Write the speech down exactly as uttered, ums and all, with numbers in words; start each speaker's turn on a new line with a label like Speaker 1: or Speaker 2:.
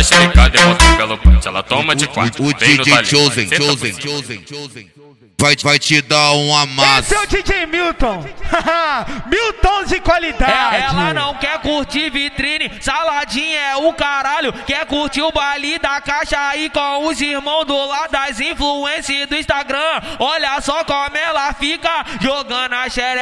Speaker 1: esticada e bota pelo punch. Ela toma de quatro.
Speaker 2: O D J Chosen, Chosen, Chosen, Chosen. Vai, vai te dar um amasso.
Speaker 3: Esse é o D J Milton. Milton de qualidade.
Speaker 4: É, ela não quer curtir vitrine, saladinha é o caralho. Quer curtir o baile da caixa aí com os irmãos do lado das influências do Instagram. Olha só como ela fica jogando a xereca.